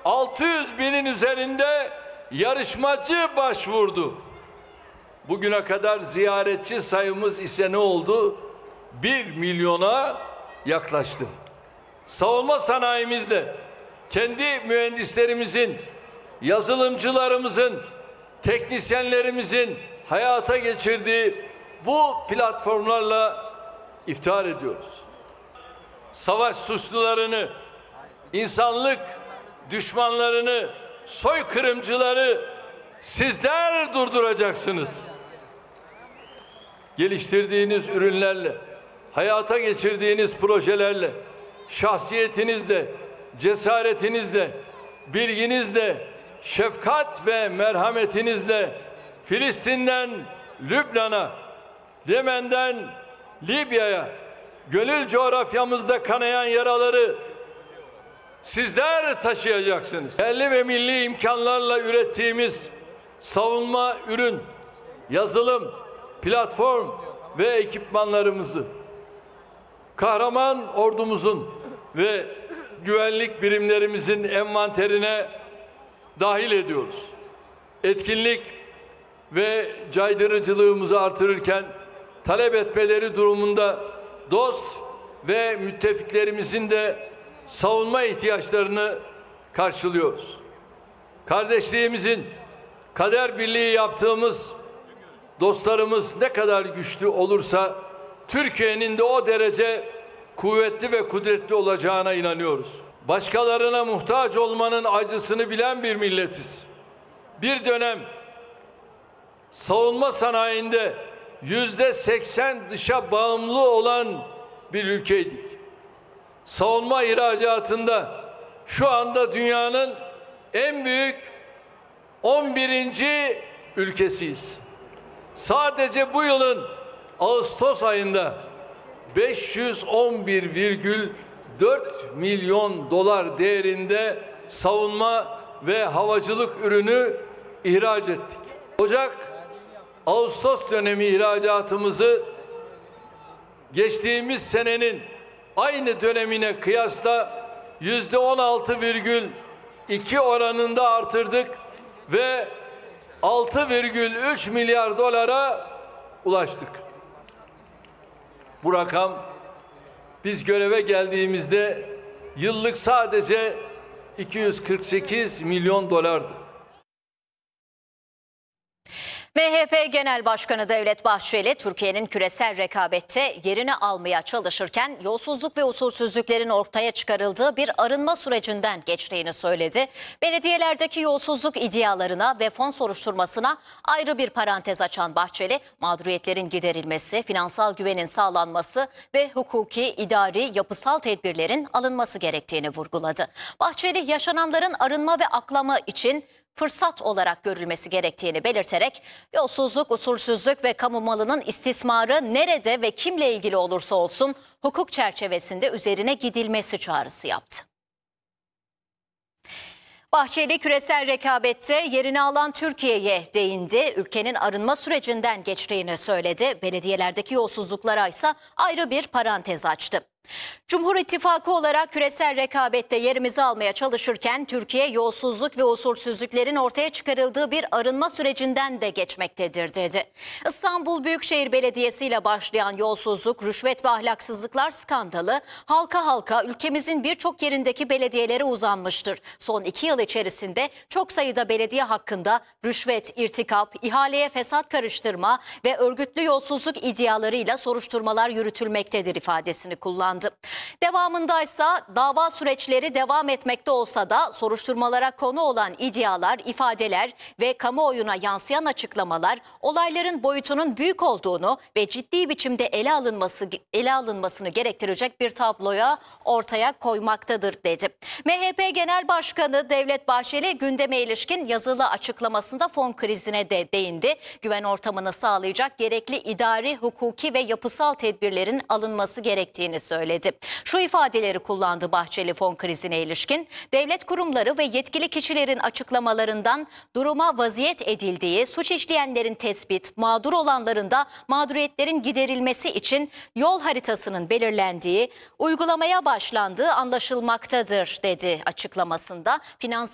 600 binin üzerinde yarışmacı başvurdu. Bugüne kadar ziyaretçi sayımız ise ne oldu? 1 milyona yaklaştı. Savunma sanayimizde kendi mühendislerimizin, yazılımcılarımızın, teknisyenlerimizin hayata geçirdiği bu platformlarla iftihar ediyoruz. Savaş suçlularını, insanlık düşmanlarını, soykırımcıları sizler durduracaksınız. Geliştirdiğiniz ürünlerle, hayata geçirdiğiniz projelerle, şahsiyetinizle, cesaretinizle, bilginizle, şefkat ve merhametinizle Filistin'den Lübnan'a, Yemen'den Libya'ya, gönül coğrafyamızda kanayan yaraları sizler taşıyacaksınız. Yerli ve milli imkanlarla ürettiğimiz savunma ürün, yazılım, platform ve ekipmanlarımızı kahraman ordumuzun ve güvenlik birimlerimizin envanterine dahil ediyoruz. Etkinlik ve caydırıcılığımızı artırırken talep etmeleri durumunda dost ve müttefiklerimizin de savunma ihtiyaçlarını karşılıyoruz. Kardeşliğimizin, kader birliği yaptığımız dostlarımız ne kadar güçlü olursa Türkiye'nin de o derece kuvvetli ve kudretli olacağına inanıyoruz. Başkalarına muhtaç olmanın acısını bilen bir milletiz. Bir dönem savunma sanayinde %80 dışa bağımlı olan bir ülkeydik. Savunma ihracatında şu anda dünyanın en büyük 11. ülkesiyiz. Sadece bu yılın Ağustos ayında 511,4 milyon dolar değerinde savunma ve havacılık ürünü ihraç ettik. Ocak-Ağustos dönemi ihracatımızı geçtiğimiz senenin aynı dönemine kıyasla %16,2 oranında artırdık ve 6,3 milyar dolara ulaştık. Bu rakam biz göreve geldiğimizde yıllık sadece 248 milyon dolardı. MHP Genel Başkanı Devlet Bahçeli, Türkiye'nin küresel rekabette yerini almaya çalışırken yolsuzluk ve usulsüzlüklerin ortaya çıkarıldığı bir arınma sürecinden geçtiğini söyledi. Belediyelerdeki yolsuzluk iddialarına ve fon soruşturmasına ayrı bir parantez açan Bahçeli, mağduriyetlerin giderilmesi, finansal güvenin sağlanması ve hukuki, idari, yapısal tedbirlerin alınması gerektiğini vurguladı. Bahçeli, yaşananların arınma ve aklama için fırsat olarak görülmesi gerektiğini belirterek yolsuzluk, usulsüzlük ve kamu malının istismarı nerede ve kimle ilgili olursa olsun hukuk çerçevesinde üzerine gidilmesi çağrısı yaptı. Bahçeli, küresel rekabette yerini alan Türkiye'ye değindi. Ülkenin arınma sürecinden geçtiğini söyledi. Belediyelerdeki yolsuzluklara ise ayrı bir parantez açtı. Cumhur İttifakı olarak küresel rekabette yerimizi almaya çalışırken Türkiye yolsuzluk ve usulsüzlüklerin ortaya çıkarıldığı bir arınma sürecinden de geçmektedir dedi. İstanbul Büyükşehir Belediyesi ile başlayan yolsuzluk, rüşvet ve ahlaksızlıklar skandalı halka halka ülkemizin birçok yerindeki belediyelere uzanmıştır. Son 2 yıl içerisinde çok sayıda belediye hakkında rüşvet, irtikap, ihaleye fesat karıştırma ve örgütlü yolsuzluk iddialarıyla soruşturmalar yürütülmektedir ifadesini kullandı. Devamındaysa dava süreçleri devam etmekte olsa da soruşturmalara konu olan iddialar, ifadeler ve kamuoyuna yansıyan açıklamalar olayların boyutunun büyük olduğunu ve ciddi biçimde ele alınmasını gerektirecek bir tabloya ortaya koymaktadır dedi. MHP Genel Başkanı Devlet Bahçeli gündeme ilişkin yazılı açıklamasında fon krizine de değindi. Güven ortamını sağlayacak gerekli idari, hukuki ve yapısal tedbirlerin alınması gerektiğini söyledi. Şu ifadeleri kullandı Bahçeli fon krizine ilişkin. Devlet kurumları ve yetkili kişilerin açıklamalarından duruma vaziyet edildiği, suç işleyenlerin tespit, mağdur olanların da mağduriyetlerin giderilmesi için yol haritasının belirlendiği, uygulamaya başlandığı anlaşılmaktadır dedi açıklamasında.